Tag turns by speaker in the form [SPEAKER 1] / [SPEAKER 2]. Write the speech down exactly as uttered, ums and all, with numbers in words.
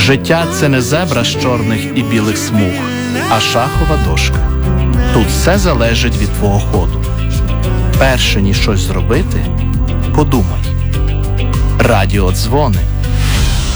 [SPEAKER 1] Життя – це не зебра з чорних і білих смуг, а шахова дошка. Тут все залежить від твого ходу. Перше ніж щось зробити, подумай. Радіодзвони.